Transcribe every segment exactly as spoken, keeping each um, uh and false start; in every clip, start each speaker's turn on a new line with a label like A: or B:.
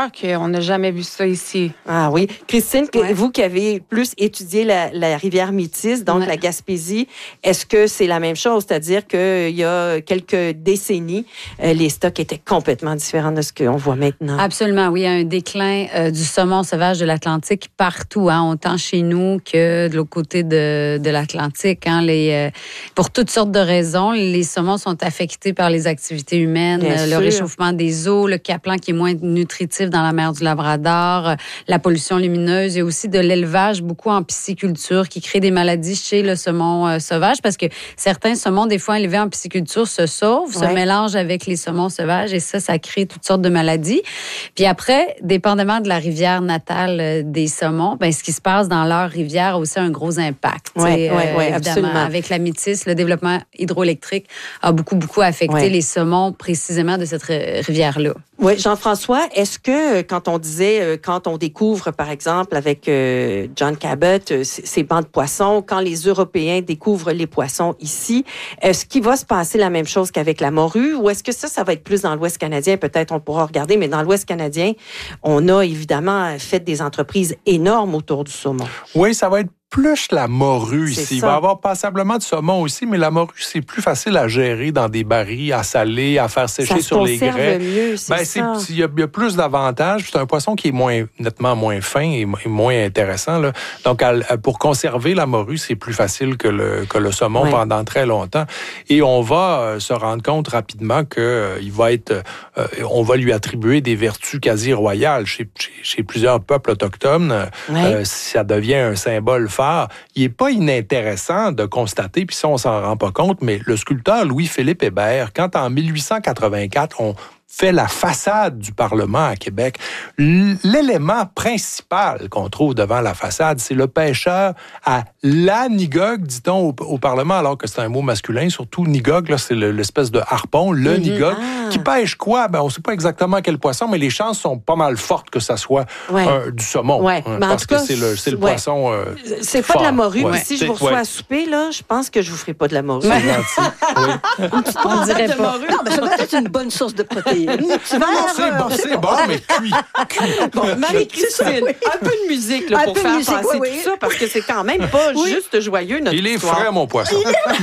A: d'ailleurs qu'on n'a jamais vu ça ici.
B: Ah oui. Christine, que,
A: Ouais.
B: vous qui avez plus étudié la, la rivière Métis, donc
A: Ouais.
B: la Gaspésie, est-ce que c'est la même chose? C'est-à-dire qu'il y a quelques décennies, euh, les stocks étaient complètement différents de ce qu'on voit maintenant.
C: Absolument, oui. Il y a un déclin euh, du saumon sauvage de l'Atlantique partout, hein, autant chez nous que de l'autre côté de, de l'Atlantique. Hein, les, euh, pour toutes sortes de raisons, les saumons sont affectés par les activités humaines,
B: Bien
C: euh, le
B: sûr.
C: réchauffement des eaux, le caplan qui est moins nutritif dans la mer du Labrador, euh, la pollution lumineuse et aussi de l'élevage, beaucoup en pisciculture, qui crée des maladies chez le saumon euh, sauvage parce que certains saumons, des fois élevés en pisciculture, se sauvent,
B: Ouais.
C: se mélangent avec les saumons sauvages et ça, ça crée toutes sortes de maladies. Puis après, dépendamment de la rivière natale euh, des saumons, ben, ce qui se passe dans leur rivière a aussi un gros impact.
B: Oui,
C: Tu sais,
B: oui, oui,
C: évidemment,
B: absolument.
C: avec la Métis, le développement hydroélectrique a beaucoup, beaucoup affecté
B: Ouais.
C: les saumons précisément de cette ri- rivière-là.
B: Oui, Jean-François, est-ce que euh, quand on disait, euh, quand on découvre, par exemple, avec euh, John Cabot, euh, c- ces bancs de poissons, quand les Européens découvrent les poissons ici, est-ce qu'il va se passer la même chose qu'avec la morue ou est-ce que ça, ça va être plus dans l'Ouest canadien? Peut-être on pourra regarder, mais dans l'Ouest canadien, on a évidemment fait des entreprises énormes autour du saumon.
D: Oui, ça va être plus la morue
B: C'est
D: ici. Il
B: ça.
D: va y avoir passablement de saumon aussi, mais la morue, c'est plus facile à gérer dans des barils, à saler, à faire sécher
B: Ça se
D: sur les
B: conserve
D: grès.
B: mieux, c'est
D: Ben,
B: ça.
D: c'est- il y, a, il y a plus d'avantages. C'est un poisson qui est moins, nettement moins fin et, mo- et moins intéressant, là. Donc, à- à- pour conserver la morue, c'est plus facile que le, que le saumon
B: Ouais.
D: pendant très longtemps. Et on va euh, se rendre compte rapidement que euh, il va être, euh, on va lui attribuer des vertus quasi royales chez, chez, chez plusieurs peuples autochtones.
B: Ouais.
D: Euh, ça devient un symbole phare. Il n'est pas inintéressant de constater, puis ça, on s'en rend pas compte, mais le sculpteur Louis-Philippe Hébert, quand en mille huit cent quatre-vingt-quatre, on fait la façade du Parlement à Québec, l'élément principal qu'on trouve devant la façade, c'est le pêcheur à la Nigog, dit-on au, au Parlement, alors que c'est un mot masculin, surtout Nigog, là, c'est le- l'espèce de harpon, le
B: Mhm.
D: Nigog,
B: Ah.
D: qui pêche quoi? Ben, on ne sait pas exactement quel poisson, mais les chances sont pas mal fortes que ça soit
B: Ouais.
D: un- du saumon.
B: Ouais.
D: hein,
B: Mais en
D: parce
B: tout cas,
D: que c'est le, c'est le
B: ouais.
D: poisson euh,
B: C'est pas de la
D: fort.
B: morue,
D: Ouais.
B: mais si je
D: C'est-
B: vous reçois
D: ouais.
B: à souper, là, je pense que je vous ferai pas de la morue.
D: C'est gentil. Oui.
C: On dirait pas.
E: Non, mais ça doit être une bonne source de protéines. Tu vas
D: Non, c'est bon, c'est bon, mais cuit.
B: Bon, Marie-Christine, un peu de musique là,
E: Un
B: pour
E: peu de
B: faire
E: musique,
B: passer
E: oui,
B: tout
E: oui.
B: ça, parce que c'est quand même pas juste joyeux, notre
D: Il est
B: histoire.
D: frais, mon poisson.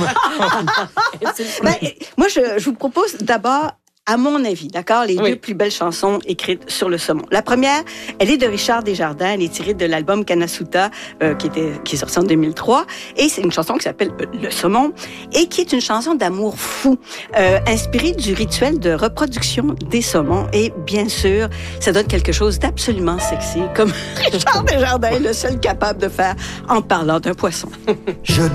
E: Ben, moi, je, je vous propose d'abord, à mon avis, d'accord, les
B: Oui.
E: deux plus belles chansons écrites sur le saumon. La première, elle est de Richard Desjardins. Elle est tirée de l'album Kanasuta, euh, qui, était, qui est sorti en deux mille trois. Et c'est une chanson qui s'appelle euh, Le saumon et qui est une chanson d'amour fou, euh, inspirée du rituel de reproduction des saumons. Et bien sûr, ça donne quelque chose d'absolument sexy, comme Richard Desjardins est le seul capable de faire en parlant d'un poisson.
F: Je